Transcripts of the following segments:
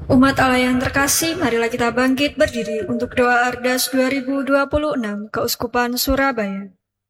Umat Allah yang terkasih, marilah kita bangkit berdiri untuk doa Ardas 2026 Keuskupan Surabaya.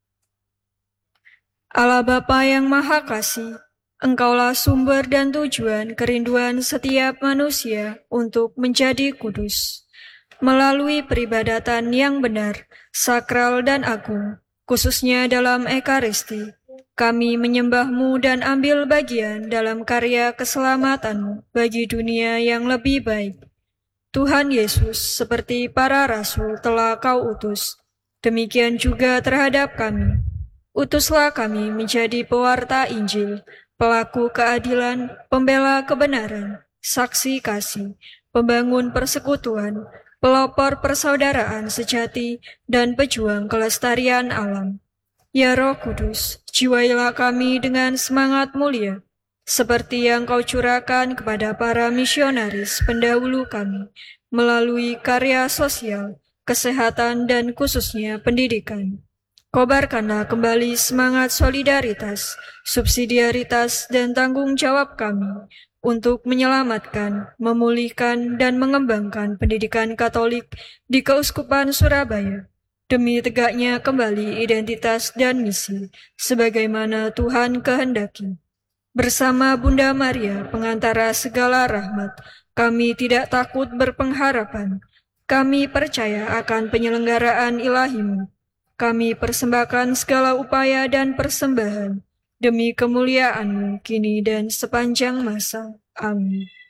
Allah Bapa yang Maha Kasih, Engkaulah sumber dan tujuan kerinduan setiap manusia untuk menjadi kudus. Melalui peribadatan yang benar, sakral dan agung, khususnya dalam Ekaristi, kami menyembah-Mu dan ambil bagian dalam karya keselamatan-Mu bagi dunia yang lebih baik. Tuhan Yesus, seperti para rasul telah Kau utus, demikian juga terhadap kami. Utuslah kami menjadi pewarta Injil, pelaku keadilan, pembela kebenaran, saksi kasih, pembangun persekutuan, pelopor persaudaraan sejati, dan pejuang kelestarian alam. Ya Roh Kudus, jiwailah kami dengan semangat mulia, seperti yang Kau curahkan kepada para misionaris pendahulu kami, melalui karya sosial, kesehatan, dan khususnya pendidikan. Kobarkanlah kembali semangat solidaritas, subsidiaritas, dan tanggung jawab kami untuk menyelamatkan, memulihkan, dan mengembangkan pendidikan Katolik di Keuskupan Surabaya, demi tegaknya kembali identitas dan misi, sebagaimana Tuhan kehendaki. Bersama Bunda Maria, pengantara segala rahmat, kami tidak takut berpengharapan. Kami percaya akan penyelenggaraan ilahi-Mu. Kami persembahkan segala upaya dan persembahan demi kemuliaan-Mu kini dan sepanjang masa. Amin.